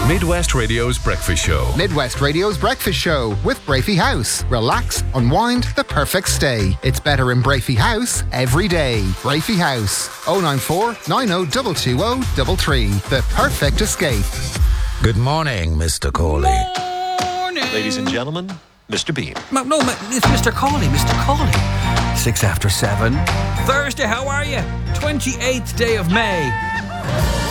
Midwest Radio's Breakfast Show. Midwest Radio's Breakfast Show with Brafey House. Relax, unwind, the perfect stay. It's better in Brafey House every day. Brafey House, 094 90 The perfect escape. Good morning, Mr. Cawley. Morning. Ladies and gentlemen, Mr. Bean. No, it's Mr. Cawley, Mr. Cawley. 6 after 7. Thursday, how are you? 28th day of May.